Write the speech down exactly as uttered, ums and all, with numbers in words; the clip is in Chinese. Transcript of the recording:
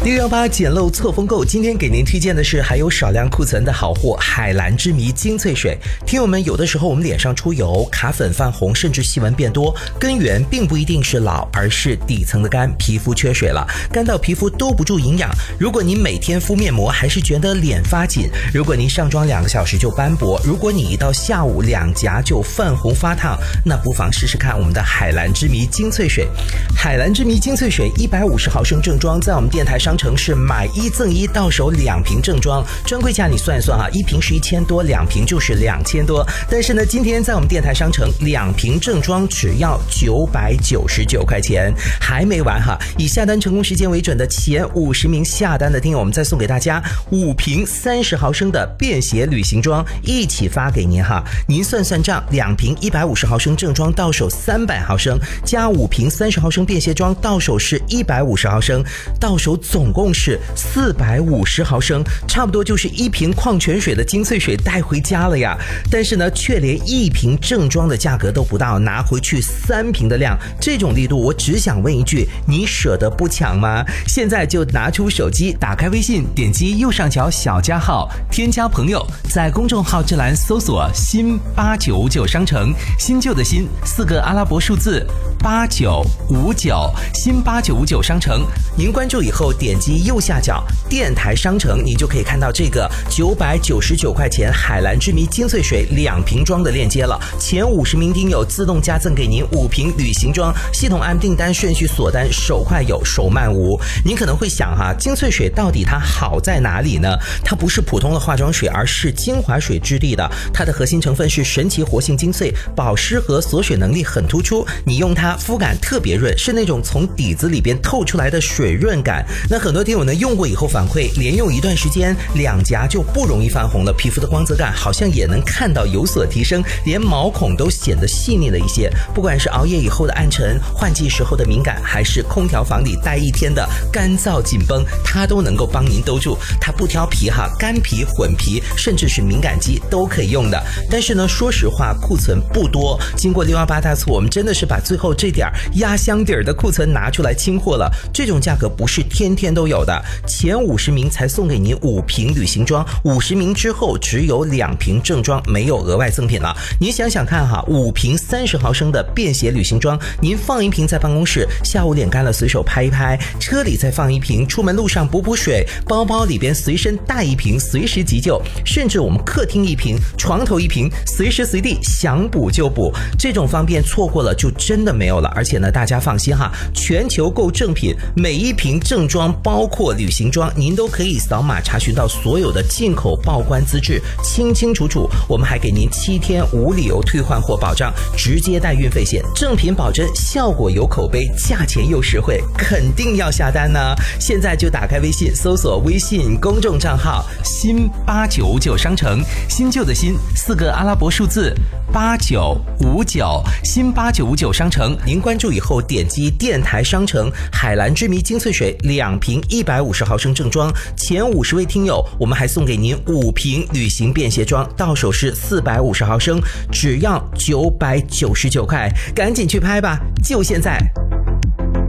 六一八捡漏错风购，今天给您推荐的是还有少量库存的好货——海蓝之谜精粹水。听友们，有的时候我们脸上出油、卡粉、泛红，甚至细纹变多，根源并不一定是老，而是底层的干，皮肤缺水了，干到皮肤兜不住营养。如果您每天敷面膜还是觉得脸发紧，如果您上妆两个小时就斑驳，如果你一到下午两颊就泛红发烫，那不妨试试看我们的海蓝之谜精粹水。海蓝之谜精粹水一百五十毫升正装，在我们电台商城是买一赠一，到手两瓶正装，专柜价你算一算啊，一瓶是一千多，两瓶就是两千多。但是呢，今天在我们电台商城，两瓶正装只要九百九十九块钱，还没完哈！以下单成功时间为准的前五十名下单的听友，我们再送给大家五瓶三十毫升的便携旅行装，一起发给您哈。您算算账，两瓶一百五十毫升正装到手三百毫升，加五瓶三十毫升便携装到手是一百五十毫升，到手总共是四百五十毫升，差不多就是一瓶矿泉水的精粹水带回家了呀。但是呢，却连一瓶正装的价格都不到，拿回去三瓶的量，这种力度，我只想问一句，你舍得不抢吗？现在就拿出手机，打开微信，点击右上角小加号，添加朋友，在公众号这栏搜索新八九五九商城，新旧的新，四个阿拉伯数字八九五九，新八九五九商城。您关注以后，点击右下角电台商城，你就可以看到这个九百九十九块钱海蓝之谜精粹水两瓶装的链接了。前五十名听友自动加赠给您五瓶旅行装，系统按订单顺序锁单，手快有，手慢无。您可能会想哈，精粹水到底它好在哪里呢？它不是普通的化妆水，而是精华水质地的。它的核心成分是神奇活性精粹，保湿和锁水能力很突出。你用它肤感特别润，是那种从底子里边透出来的水润感。那很多听友呢用过以后反馈，连用一段时间，两颊就不容易泛红了，皮肤的光泽感好像也能看到有所提升，连毛孔都显得细腻了一些。不管是熬夜以后的暗沉，换季时候的敏感，还是空调房里待一天的干燥紧绷，它都能够帮您兜住。它不挑皮哈，干皮、混皮，甚至是敏感肌都可以用的。但是呢，说实话，库存不多。经过六一八大促，我们真的是把最后这点压箱底儿的库存拿出来清货了。这种价格不是天天都有的，前五十名才送给您五瓶旅行装，五十名之后只有两瓶正装，没有额外赠品了。您想想看哈，五瓶三十毫升的便携旅行装，您放一瓶在办公室，下午脸干了随手拍一拍，车里再放一瓶，出门路上补补水，包包里边随身带一瓶，随时急救，甚至我们客厅一瓶，床头一瓶，随时随地想补就补。这种方便错过了就真的没有了。而且呢，大家放心哈，全球购正品，每一瓶正装包括旅行装，您都可以扫码查询到所有的进口报关资质，清清楚楚。我们还给您七天无理由退换货保障，直接带运费险，正品保真，效果有口碑，价钱又实惠，肯定要下单呢。现在就打开微信，搜索微信公众账号新八九五九商城，新旧的新，四个阿拉伯数字八九五九，新八九五九商城。您关注以后，点击电台商城海蓝之谜精粹水两瓶一百五十毫升正装，前五十位听友，我们还送给您五瓶旅行便携装，到手是四百五十毫升，只要九百九十九块，赶紧去拍吧，就现在！